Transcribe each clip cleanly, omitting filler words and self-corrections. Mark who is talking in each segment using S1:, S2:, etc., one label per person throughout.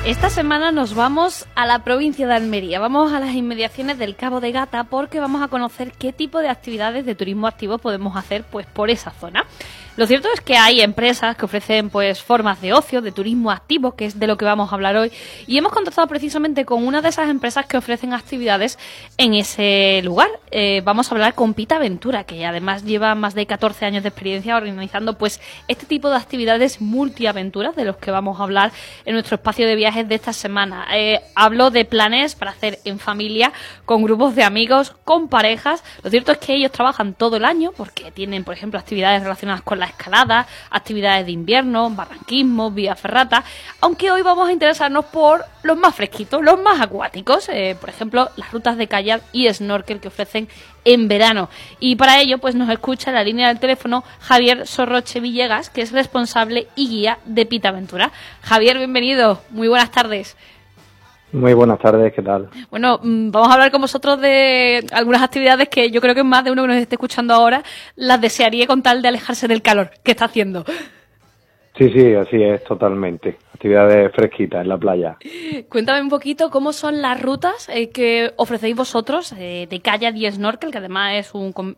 S1: Esta semana nos vamos a la provincia de Almería, vamos a las inmediaciones del Cabo de Gata porque vamos a conocer qué tipo de actividades de turismo activo podemos hacer pues por esa zona. Lo cierto es que hay empresas que ofrecen pues formas de ocio, de turismo activo, que es de lo que vamos a hablar hoy, y hemos contactado precisamente con una de esas empresas que ofrecen actividades en ese lugar. Vamos a hablar con Pita Aventura, que además lleva más de 14 años de experiencia organizando pues este tipo de actividades multiaventuras de los que vamos a hablar en nuestro espacio de viajes de esta semana. Hablo de planes para hacer en familia, con grupos de amigos, con parejas. Lo cierto es que ellos trabajan todo el año porque tienen, por ejemplo, actividades relacionadas con la escalada, actividades de invierno, barranquismo, vía ferrata, aunque hoy vamos a interesarnos por los más fresquitos, los más acuáticos, por ejemplo, las rutas de kayak y snorkel que ofrecen en verano. Y para ello, pues nos escucha en la línea del teléfono Javier Sorroche Villegas, que es responsable y guía de Pita Aventura. Javier, bienvenido, muy buenas tardes.
S2: Muy buenas tardes, ¿qué tal?
S1: Bueno, vamos a hablar con vosotros de algunas actividades que yo creo que más de uno que nos esté escuchando ahora las desearía con tal de alejarse del calor que está haciendo.
S2: Sí, así es, totalmente. Actividades fresquitas en la playa.
S1: Cuéntame un poquito cómo son las rutas que ofrecéis vosotros de kayak y snorkel, que además es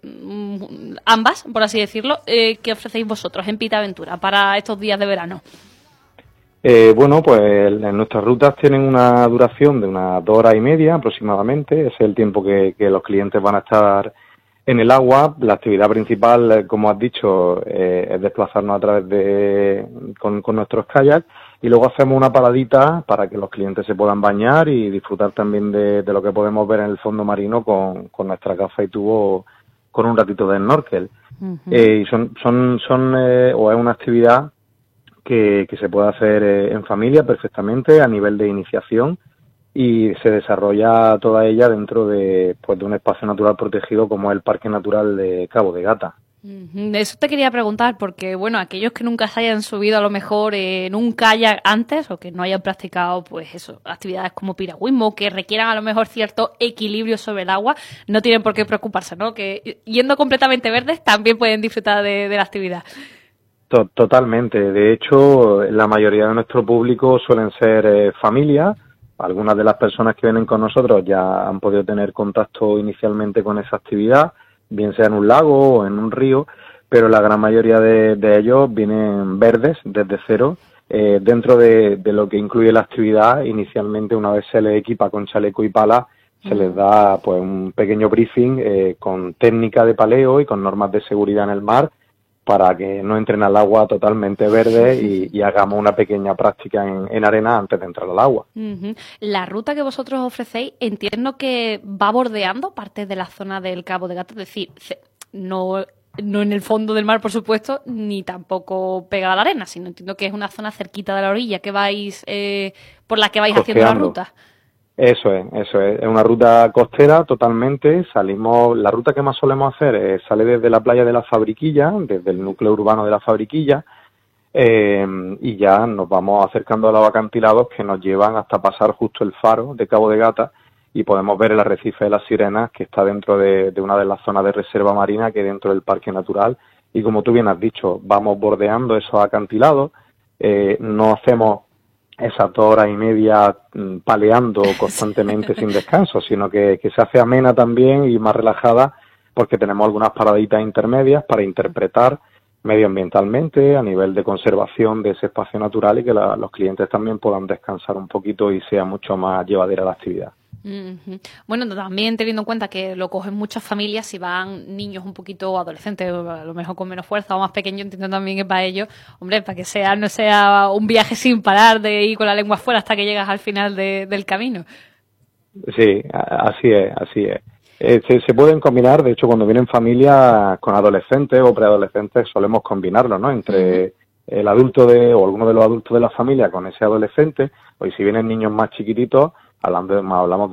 S1: ambas, por así decirlo, que ofrecéis vosotros en Pita Aventura para estos días de verano.
S2: Bueno, pues nuestras rutas tienen una duración de unas 2 horas y media aproximadamente. Ese es el tiempo que los clientes van a estar en el agua. La actividad principal, como has dicho, es desplazarnos a través con nuestros kayaks, y luego hacemos una paradita para que los clientes se puedan bañar y disfrutar también de lo que podemos ver en el fondo marino con nuestra gafa y tubo, con un ratito de snorkel. Uh-huh. Y es una actividad que se puede hacer en familia perfectamente a nivel de iniciación, y se desarrolla toda ella dentro de un espacio natural protegido como es el Parque Natural de Cabo de Gata.
S1: Eso te quería preguntar, porque bueno, aquellos que nunca se hayan subido a lo mejor en un kayak antes o que no hayan practicado pues eso, actividades como piragüismo, que requieran a lo mejor cierto equilibrio sobre el agua, no tienen por qué preocuparse, ¿no? Que yendo completamente verdes también pueden disfrutar de la actividad.
S2: Totalmente. De hecho, la mayoría de nuestro público suelen ser familias. Algunas de las personas que vienen con nosotros ya han podido tener contacto inicialmente con esa actividad, bien sea en un lago o en un río, pero la gran mayoría de ellos vienen verdes desde cero. Dentro de lo que incluye la actividad, inicialmente una vez se les equipa con chaleco y pala, se les da pues un pequeño briefing con técnica de paleo y con normas de seguridad en el mar, para que no entren al agua totalmente verde y hagamos una pequeña práctica en arena antes de entrar al agua.
S1: Uh-huh. La ruta que vosotros ofrecéis, entiendo que va bordeando parte de la zona del Cabo de Gata, es decir, no en el fondo del mar, por supuesto, ni tampoco pegada a la arena, sino entiendo que es una zona cerquita de la orilla que vais por la que vais haciendo la ruta.
S2: Eso es una ruta costera totalmente. La ruta que más solemos hacer sale desde la playa de la Fabriquilla, desde el núcleo urbano de la Fabriquilla, y ya nos vamos acercando a los acantilados que nos llevan hasta pasar justo el faro de Cabo de Gata, y podemos ver el arrecife de las Sirenas, que está dentro de una de las zonas de reserva marina que hay dentro del Parque Natural, y como tú bien has dicho, vamos bordeando esos acantilados. No hacemos esas 2 horas y media paleando constantemente sin descanso, sino que se hace amena también y más relajada, porque tenemos algunas paraditas intermedias para interpretar medioambientalmente a nivel de conservación de ese espacio natural, y que los clientes también puedan descansar un poquito y sea mucho más llevadera la actividad.
S1: Uh-huh. Bueno, también teniendo en cuenta que lo cogen muchas familias, si van niños un poquito adolescentes, a lo mejor con menos fuerza o más pequeños, entiendo también que para ellos, hombre, para que no sea un viaje sin parar de ir con la lengua afuera hasta que llegas al final del camino.
S2: Sí, así es. Se pueden combinar, de hecho, cuando vienen familias con adolescentes o preadolescentes solemos combinarlo, ¿no? Entre el adulto o alguno de los adultos de la familia con ese adolescente, o si vienen niños más chiquititos, hablamos